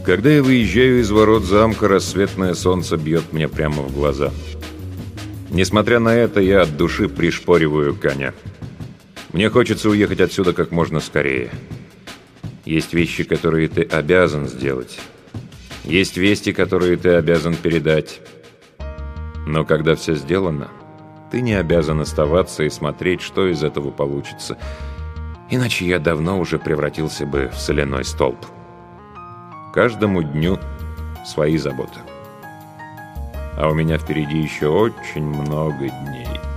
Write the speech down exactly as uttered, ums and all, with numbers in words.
Когда я выезжаю из ворот замка, рассветное солнце бьет мне прямо в глаза. Несмотря на это, я от души пришпориваю коня. Мне хочется уехать отсюда как можно скорее. Есть вещи, которые ты обязан сделать. Есть вести, которые ты обязан передать. Но когда все сделано, ты не обязан оставаться и смотреть, что из этого получится. Иначе я давно уже превратился бы в соляной столб. Каждому дню свои заботы. А у меня впереди еще очень много дней.